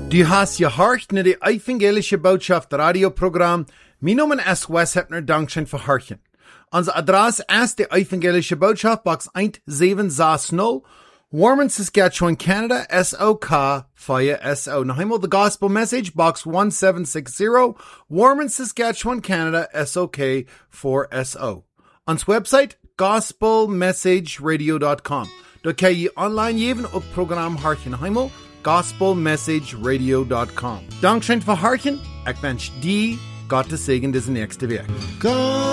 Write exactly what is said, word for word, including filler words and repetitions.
Du hast gehorcht naar de evangelische boodschap radioprogram. Mijn naam is Wes Hepner, dankzij voor hartje. Onze adres is de evangelische boodschap, box one seven zes nul, Warman, Saskatchewan, Canada, S O K five S O. Nog eenmaal de gospel message, box one seven six zero, Warman, Saskatchewan, Canada, S O K four S O. Ons website, gospel message radio dot com. Daar kan je online geven op program Hartje. Nog eenmaal, gospel message radio dot com. Dankzij voor hartje. Ik wens die God te zegen deze nächste week.